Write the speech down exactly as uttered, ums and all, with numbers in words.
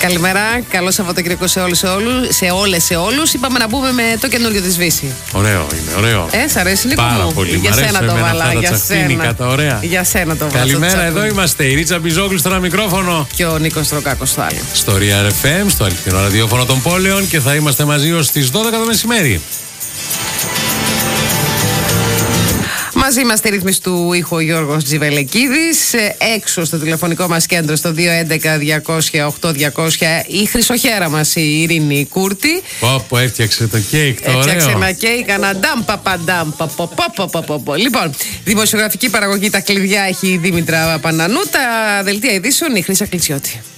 Καλημέρα, καλό Σαββατοκύριακο σε όλους, σε όλους, σε όλες, σε όλους. Είπαμε να πούμε με το καινούριο της Βύση. Ωραίο είναι, ωραίο. Ε, σ' αρέσει Νίκο Πάρα μου. πολύ. Για σένα το βάλα, για σένα. Τα ωραία. Για σένα το βάλα. Καλημέρα, εδώ είμαστε. Η Ρίτσα Μπιζόγλου στο ένα μικρόφωνο. Και ο Νίκος Τροκάκος στο άλλο. Στο Real εφ εμ, στο αληθινό ραδιόφωνο των πόλεων, και θα είμαστε μαζί ως τις δώδεκα το μεσημέρι. Μαζί μας στη ρύθμιση του ήχου ο Γιώργος Τζιβελεκίδης. Έξω στο τηλεφωνικό μας κέντρο στο δύο έντεκα διακόσια οκτώ διακόσια η χρυσοχέρα μας η Ειρήνη Κούρτη. Πω, έφτιαξε το κέικ το ωραίο. Έφτιαξε ένα κέικ, ένα ντάμ παπαντάμ. Λοιπόν, δημοσιογραφική παραγωγή, τα κλειδιά έχει η Δήμητρα Πανανού. Τα δελτία ειδήσεων η Χρύσα Κλεισιώτη.